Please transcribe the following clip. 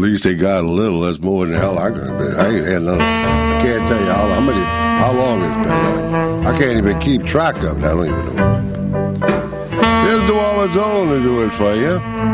least they got a little. That's more than the hell I could have been. I ain't had none. I can't tell you how long it's been. I can't even keep track of it. I don't even know. Here's New Orleans Own to do it for you.